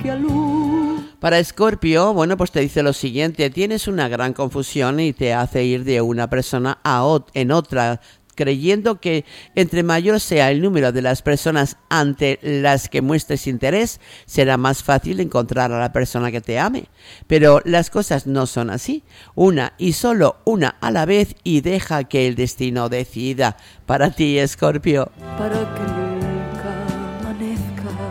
Para Escorpio, bueno, pues te dice lo siguiente: tienes una gran confusión y te hace ir de una persona en otra, creyendo que entre mayor sea el número de las personas ante las que muestres interés, será más fácil encontrar a la persona que te ame. Pero las cosas no son así. Una y solo una a la vez, y deja que el destino decida para ti, Escorpio. Para que nunca amanezca.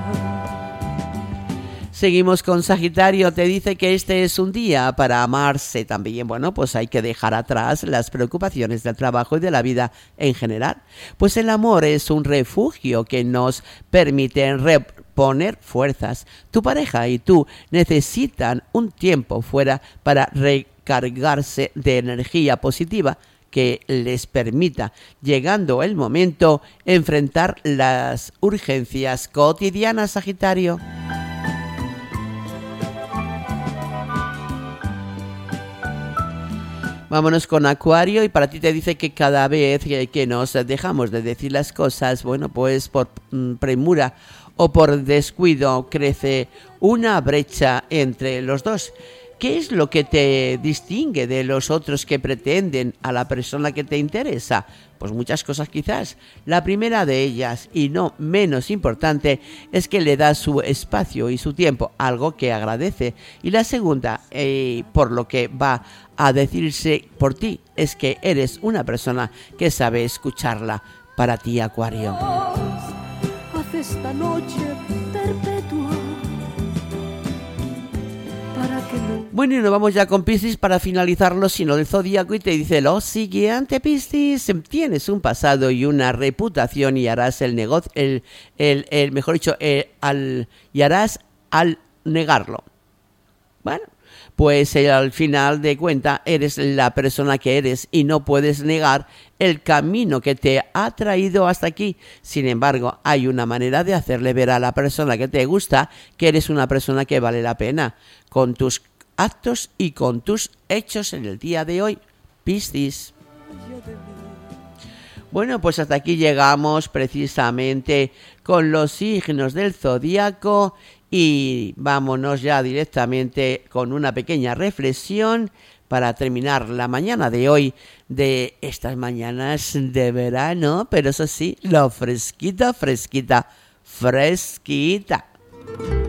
Seguimos con Sagitario. Te dice que este es un día para amarse también. Bueno, pues hay que dejar atrás las preocupaciones del trabajo y de la vida en general. Pues el amor es un refugio que nos permite reponer fuerzas. Tu pareja y tú necesitan un tiempo fuera para recargarse de energía positiva que les permita, llegando el momento, enfrentar las urgencias cotidianas, Sagitario. Vámonos con Acuario, y para ti te dice que cada vez que nos dejamos de decir las cosas, bueno, pues por premura o por descuido, crece una brecha entre los dos. ¿Qué es lo que te distingue de los otros que pretenden a la persona que te interesa? Pues muchas cosas quizás. La primera de ellas, y no menos importante, es que le das su espacio y su tiempo, algo que agradece. Y la segunda, por lo que va a decirse por ti, es que eres una persona que sabe escucharla. Para ti, Acuario. Haz esta noche perpetua. Bueno, y nos vamos ya con Piscis para finalizar los signos del zodíaco, y te dice lo siguiente, Piscis: tienes un pasado y una reputación, y harás el negocio, mejor dicho, y harás al negarlo. Bueno, pues al final de cuentas eres la persona que eres y no puedes negar el camino que te ha traído hasta aquí. Sin embargo, hay una manera de hacerle ver a la persona que te gusta que eres una persona que vale la pena, con tus actos y con tus hechos en el día de hoy, Piscis. Bueno, pues hasta aquí llegamos precisamente con los signos del zodíaco, y vámonos ya directamente con una pequeña reflexión para terminar la mañana de hoy, de estas mañanas de verano, pero eso sí, lo fresquita, fresquita, fresquita.